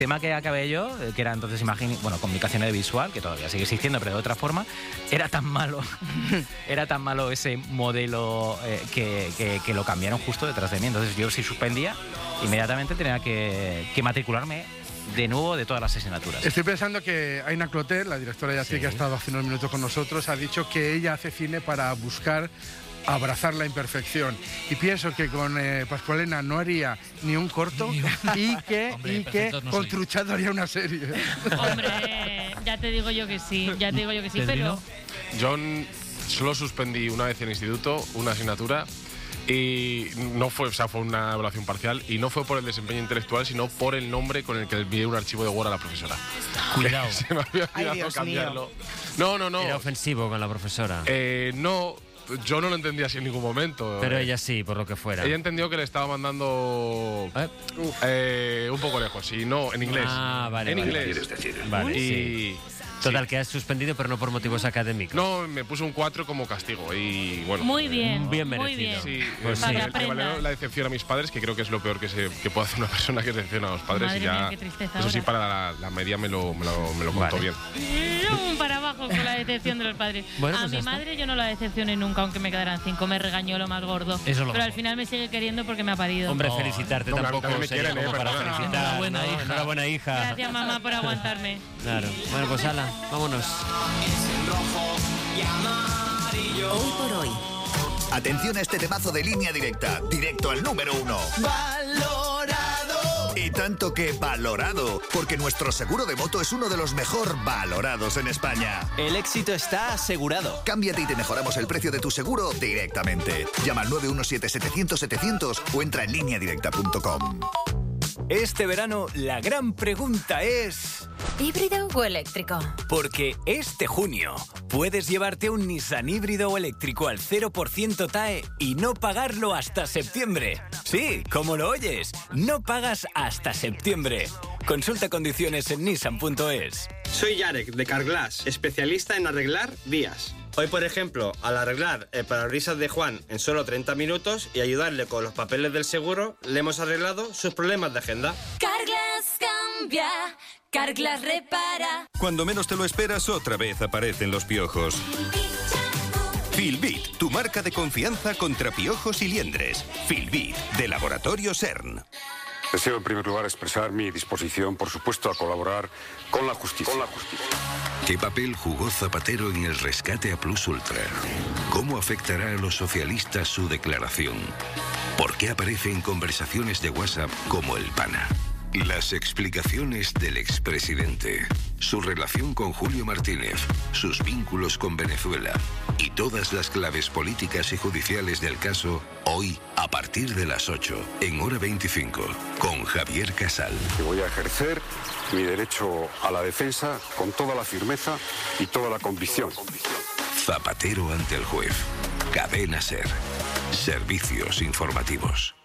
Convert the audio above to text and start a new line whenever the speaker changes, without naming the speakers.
tema que acabé yo, que era entonces comunicación audiovisual, que todavía sigue existiendo, pero de otra forma, era tan malo ese modelo que lo cambiaron justo detrás de mí. Entonces yo si suspendía, inmediatamente tenía que matricularme de nuevo de todas las asignaturas.
Estoy pensando que Aina Clotet, la directora de ATI, que ha estado hace unos minutos con nosotros, ha dicho que ella hace cine para buscar abrazar la imperfección, y pienso que con Pascualena no haría ni un corto y que con Truchado haría una serie.
Hombre, ya te digo yo que sí, pero...
Yo solo suspendí una vez en el instituto una asignatura y no fue, fue una evaluación parcial, y no fue por el desempeño intelectual, sino por el nombre con el que envié un archivo de Word a la profesora.
Cuidado.
Se me había olvidado cambiarlo. No.
Era ofensivo con la profesora.
No. Yo no lo entendía así en ningún momento.
Pero ella sí, por lo que fuera.
Ella entendió que le estaba mandando un poco lejos, y no, en inglés.
Vale.
En inglés.
¿Quieres decir?
Vale,
Y...
Total, que has suspendido, pero no por motivos académicos.
No, me puso un 4 como castigo y bueno.
Muy bien,
bien
muy
merecido.
bien.
Sí,
Pues
Para
sí.
que
le
aprendas.
valió la decepción a mis padres, que creo que es lo peor que puede hacer una persona, que decepciona a los padres.
Madre
y ya,
mía, qué tristeza
eso sí,
ahora.
para la media me lo contó
Vale.
bien.
Para abajo con la decepción de los padres.
Bueno,
a
pues
mi
ya está.
madre yo no la decepcioné nunca, aunque me quedaran 5. Me regañó lo más gordo.
Eso es lo
pero
mejor.
al final me sigue queriendo porque me ha parido.
Hombre, felicitarte
No, a mí
tampoco
también me
sería
quieren,
como para
perdona.
felicitar.
Enhorabuena,
¿no?
hija.
Enhorabuena, hija.
Gracias, mamá, por aguantarme.
Claro. Bueno, pues ala, vámonos.
Hoy por hoy.
Atención a este temazo de Línea Directa, directo al número 1. ¡Valorado! Y tanto que valorado, porque nuestro seguro de moto es uno de los mejor valorados en España.
El éxito está asegurado.
Cámbiate y te mejoramos el precio de tu seguro directamente. Llama al 917-700-700 o entra en lineadirecta.com.
Este verano la gran pregunta es...
¿Híbrido o eléctrico?
Porque este junio puedes llevarte un Nissan híbrido o eléctrico al 0% TAE y no pagarlo hasta septiembre. Sí, como lo oyes, no pagas hasta septiembre. Consulta condiciones en nissan.es.
Soy Yarek, de Carglass, especialista en arreglar vías. Hoy, por ejemplo, al arreglar el parabrisas de Juan en solo 30 minutos y ayudarle con los papeles del seguro, le hemos arreglado sus problemas de agenda.
Carglass cambia, Carglass repara.
Cuando menos te lo esperas, otra vez aparecen los piojos. Filbit, tu marca de confianza contra piojos y liendres. Filbit, de Laboratorio CERN.
Deseo en primer lugar expresar mi disposición, por supuesto, a colaborar con la justicia.
¿Qué papel jugó Zapatero en el rescate a Plus Ultra? ¿Cómo afectará a los socialistas su declaración? ¿Por qué aparece en conversaciones de WhatsApp como el pana? Las explicaciones del expresidente, su relación con Julio Martínez, sus vínculos con Venezuela y todas las claves políticas y judiciales del caso, hoy a partir de las 8, en Hora 25, con Javier Casal.
Que voy a ejercer mi derecho a la defensa con toda la firmeza y toda la convicción.
Zapatero ante el juez. Cadena SER. Servicios informativos.